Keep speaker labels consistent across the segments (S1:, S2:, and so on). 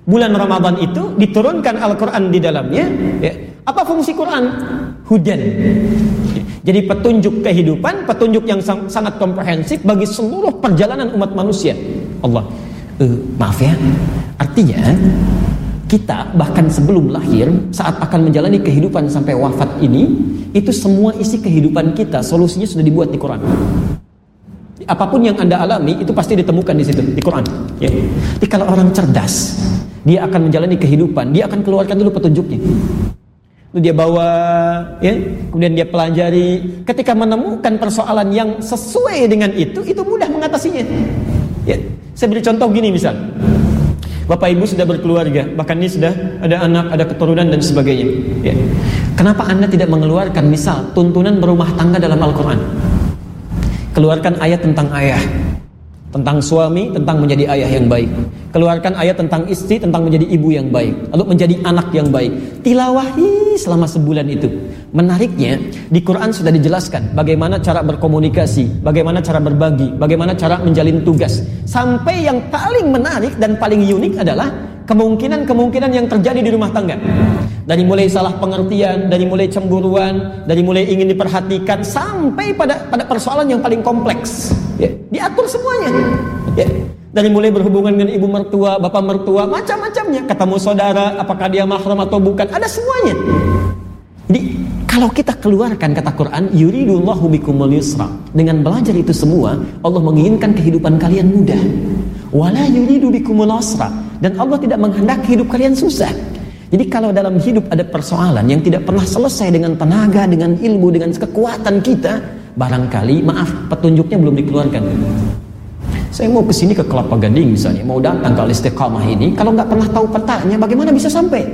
S1: Bulan Ramadan itu diturunkan Al-Quran di dalamnya. Ya. Apa fungsi Quran? Hudan. Jadi petunjuk kehidupan, petunjuk yang sangat komprehensif bagi seluruh perjalanan umat manusia. Allah, maaf ya, artinya kita bahkan sebelum lahir, saat akan menjalani kehidupan sampai wafat ini, itu semua isi kehidupan kita, solusinya sudah dibuat di Quran. Apapun yang Anda alami, itu pasti ditemukan di situ, di Quran. Ya. Jadi kalau orang cerdas, dia akan menjalani kehidupan, dia akan keluarkan dulu petunjuknya. Itu dia bawa, ya, kemudian dia pelajari. Ketika menemukan persoalan yang sesuai dengan itu mudah mengatasinya. Ya. Saya beri contoh gini misal. Bapak ibu sudah berkeluarga, bahkan ini sudah ada anak, ada keturunan dan sebagainya. Ya. Kenapa Anda tidak mengeluarkan misal tuntunan berumah tangga dalam Al-Quran? Keluarkan ayat tentang ayah, tentang suami, tentang menjadi ayah yang baik. Keluarkan ayat tentang istri, tentang menjadi ibu yang baik, lalu menjadi anak yang baik. Tilawahi selama sebulan itu. Menariknya, di Quran sudah dijelaskan bagaimana cara berkomunikasi, bagaimana cara berbagi, bagaimana cara menjalin tugas. Sampai yang paling menarik dan paling unik adalah kemungkinan-kemungkinan yang terjadi di rumah tangga. Dari mulai salah pengertian, dari mulai cemburuan, dari mulai ingin diperhatikan, sampai pada persoalan yang paling kompleks. Ya, diatur semuanya. Ya. Dari mulai berhubungan dengan ibu mertua, bapak mertua, macam-macamnya. Ketemu saudara, apakah dia mahram atau bukan, ada semuanya. Jadi kalau kita keluarkan kata Quran, yuridullahu bikumul yusra, dengan belajar itu semua, Allah menginginkan kehidupan kalian mudah. Wala yuridu bikumul usra, dan Allah tidak menghendaki hidup kalian susah. Jadi kalau dalam hidup ada persoalan yang tidak pernah selesai dengan tenaga, dengan ilmu, dengan kekuatan kita, barangkali maaf, petunjuknya belum dikeluarkan. Saya mau kesini ke Kelapa Gading misalnya, mau datang ke Al-Istiqamah ini, kalau nggak pernah tahu petanya, bagaimana bisa sampai?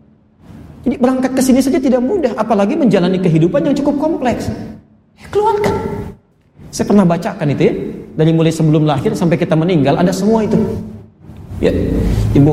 S1: Jadi berangkat ke sini saja tidak mudah, apalagi menjalani kehidupan yang cukup kompleks. Keluarkan. Saya pernah bacakan itu ya, dari mulai sebelum lahir sampai kita meninggal, ada semua itu. Ya, ibu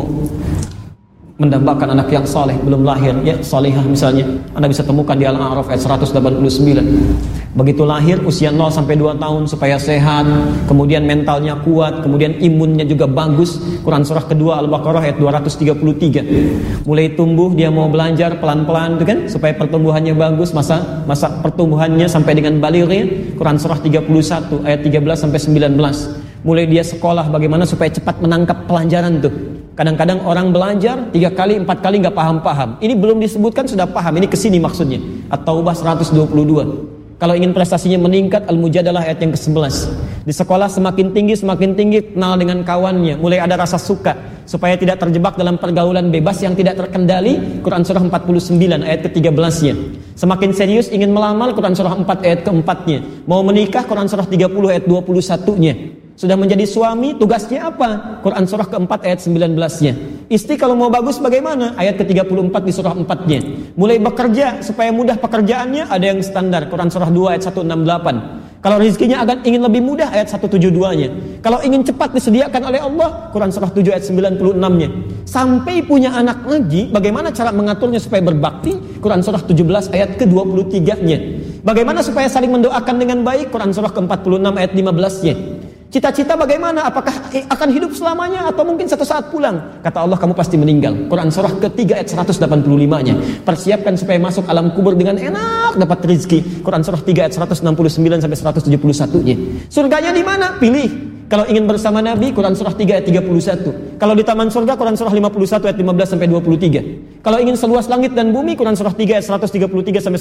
S1: mendambakan anak yang saleh belum lahir, ya salihah misalnya, Anda bisa temukan di Al-A'raf ayat 189. Begitu lahir usia 0 sampai 2 tahun supaya sehat, kemudian mentalnya kuat, kemudian imunnya juga bagus. Quran surah kedua Al-Baqarah ayat 233. Mulai tumbuh dia mau belajar pelan-pelan itu kan, supaya pertumbuhannya bagus, masa pertumbuhannya sampai dengan balighnya. Quran surah 31 ayat 13 sampai 19. Mulai dia sekolah bagaimana supaya cepat menangkap pelajaran tuh. Kadang-kadang orang belajar 3 kali 4 kali nggak paham-paham. Ini belum disebutkan sudah paham. Ini kesini maksudnya. At-Taubah 122. Kalau ingin prestasinya meningkat, Al-Mujadalah ayat yang ke-11. Di sekolah semakin tinggi, kenal dengan kawannya. Mulai ada rasa suka supaya tidak terjebak dalam pergaulan bebas yang tidak terkendali. Quran surah 49 ayat ke-13-nya. Semakin serius ingin melamar, Quran surah 4 ayat ke-4-nya. Mau menikah, Quran surah 30 ayat 21-nya. Sudah menjadi suami, tugasnya apa? Quran surah ke-4 ayat 19-nya. Istri kalau mau bagus bagaimana? Ayat ke-34 di surah 4-nya. Mulai bekerja supaya mudah pekerjaannya, ada yang standar. Quran surah 2 ayat 168. Kalau rezekinya ingin lebih mudah, ayat 172-nya. Kalau ingin cepat disediakan oleh Allah, Quran surah 7 ayat 96-nya. Sampai punya anak lagi, bagaimana cara mengaturnya supaya berbakti? Quran surah 17 ayat ke-23-nya. Bagaimana supaya saling mendoakan dengan baik? Quran surah ke-46 ayat 15-nya. Cita-cita bagaimana? Apakah akan hidup selamanya atau mungkin satu saat pulang? Kata Allah, kamu pasti meninggal. Quran surah ke-3 ayat 185-nya. Persiapkan supaya masuk alam kubur dengan enak, dapat rezeki. Quran surah 3 ayat 169 sampai 171-nya. Surganya di mana? Pilih. Kalau ingin bersama Nabi, Quran surah 3 ayat 31. Kalau di taman surga, Quran surah 51 ayat 15 sampai 23. Kalau ingin seluas langit dan bumi, Quran surah 3 ayat 133 sampai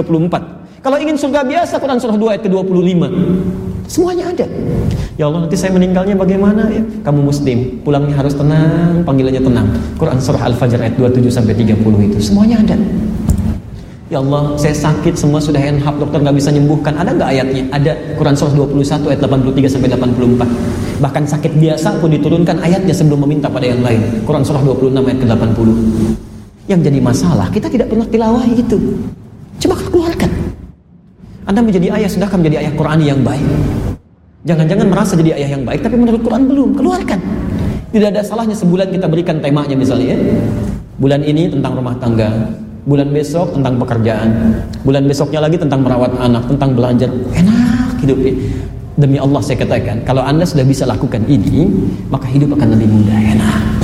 S1: 134. Kalau ingin surga biasa, Quran surah 2 ayat ke-25. Semuanya ada. Ya Allah, nanti saya meninggalnya bagaimana ya? Kamu muslim, pulangnya harus tenang, panggilannya tenang. Quran surah Al-Fajr ayat 27 sampai 30 itu. Semuanya ada. Ya Allah, saya sakit, semua sudah handhab, dokter nggak bisa nyembuhkan. Ada nggak ayatnya? Ada. Quran surah 21 ayat 83 sampai 84. Bahkan sakit biasa pun diturunkan ayatnya sebelum meminta pada yang lain. Quran surah 26 ayat ke-80. Yang jadi masalah, kita tidak pernah tilawahi itu. Coba keluarkan. Anda menjadi ayah, sudahkah menjadi ayah Qurani yang baik? Jangan-jangan merasa jadi ayah yang baik, tapi menurut Quran belum. Keluarkan. Tidak ada salahnya sebulan kita berikan temanya misalnya ya. Bulan ini tentang rumah tangga, bulan besok tentang pekerjaan, bulan besoknya lagi tentang merawat anak, tentang belajar. Enak hidupnya. Demi Allah saya katakan, kalau Anda sudah bisa lakukan ini, maka hidup akan lebih mudah, enak.